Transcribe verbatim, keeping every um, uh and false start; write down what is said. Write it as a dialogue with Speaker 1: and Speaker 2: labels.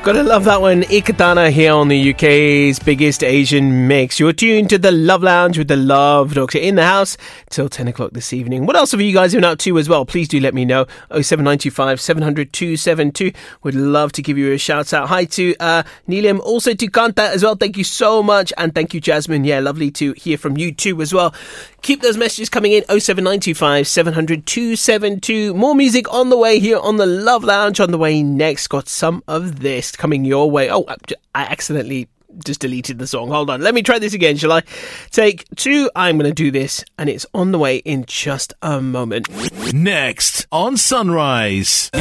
Speaker 1: Gotta love that one. Ikatana here on the U K's biggest Asian mix. You're tuned to the Love Lounge with the Love Doctor in the house till ten o'clock this evening. What else have you guys been up to as well? Please do let me know. oh seven nine two five seven hundred two seven two. Would love to give you a shout out. Hi to uh, Neelam, also to Kanta as well. Thank you so much. And thank you, Jasmine. Yeah, lovely to hear from you too as well. Keep those messages coming in. oh seven nine two five seven hundred two seven two. More music on the way here on the Love Lounge. On the way next, got some of this coming your way. Oh, I accidentally just deleted the song. Hold on. Let me try this again, shall I? Take two. I'm going to do this, and it's on the way in just a moment.
Speaker 2: Next on Sunrise.